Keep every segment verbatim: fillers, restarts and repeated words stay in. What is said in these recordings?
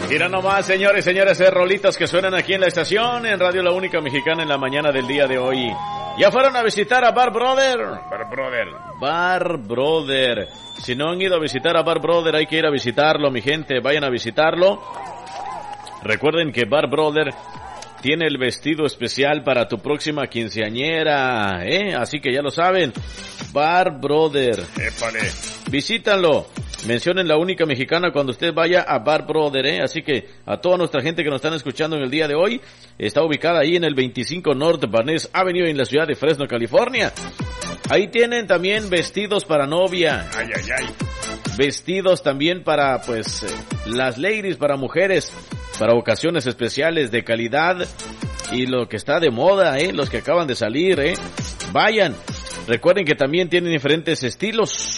Mira nomás, señores y señores, de rolitas que suenan aquí en la estación, en Radio La Única Mexicana en la mañana del día de hoy. Ya fueron a visitar a Bar Brother. Bar Brother. Bar Brother. Si no han ido a visitar a Bar Brother, hay que ir a visitarlo, mi gente. Vayan a visitarlo. Recuerden que Bar Brother tiene el vestido especial para tu próxima quinceañera, ¿eh? Así que ya lo saben. Bar Brother. Épale. Visítanlo. Mencionen La Única Mexicana cuando usted vaya a Bar Brother, ¿eh? Así que a toda nuestra gente que nos están escuchando en el día de hoy, está ubicada ahí en el veinticinco North Van Ness Avenue en la ciudad de Fresno, California. Ahí tienen también vestidos para novia. Ay, ay, ay. Vestidos también para, pues, eh, las ladies, para mujeres, para ocasiones especiales de calidad y lo que está de moda, ¿eh? Los que acaban de salir, ¿eh? Vayan. Recuerden que también tienen diferentes estilos.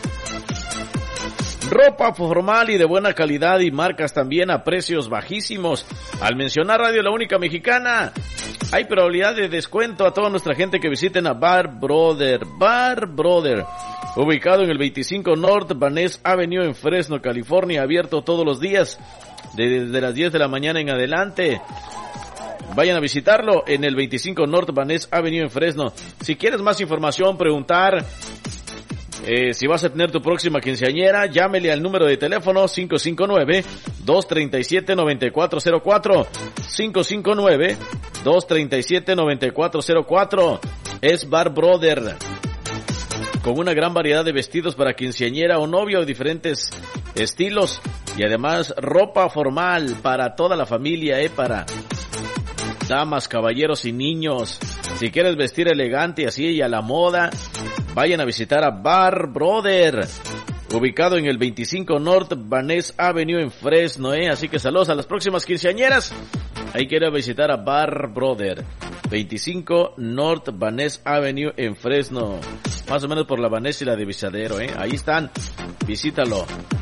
Ropa formal y de buena calidad y marcas también a precios bajísimos. Al mencionar Radio La Única Mexicana, hay probabilidad de descuento a toda nuestra gente que visiten a Bar Brother. Bar Brother, ubicado en el veinticinco North Van Ness Avenue en Fresno, California, abierto todos los días desde las diez de la mañana en adelante. Vayan a visitarlo en el veinticinco North Van Ness Avenue en Fresno. Si quieres más información, preguntar Eh, si vas a tener tu próxima quinceañera, llámele al número de teléfono cinco cinco nueve, dos tres siete, nueve cuatro cero cuatro, cinco cinco nueve, dos tres siete, nueve cuatro cero cuatro. Es Bar Brother, con una gran variedad de vestidos para quinceañera o novio de diferentes estilos y además ropa formal para toda la familia, eh, para damas, caballeros y niños. Si quieres vestir elegante así y a la moda, vayan a visitar a Bar Brother, ubicado en el veinticinco North Van Ness Avenue en Fresno, ¿eh? Así que saludos a las próximas quinceañeras. Hay que ir a visitar a Bar Brother, veinticinco North Van Ness Avenue en Fresno, más o menos por la Van Ness y la Divisadero, ¿eh? Ahí están, visítalo.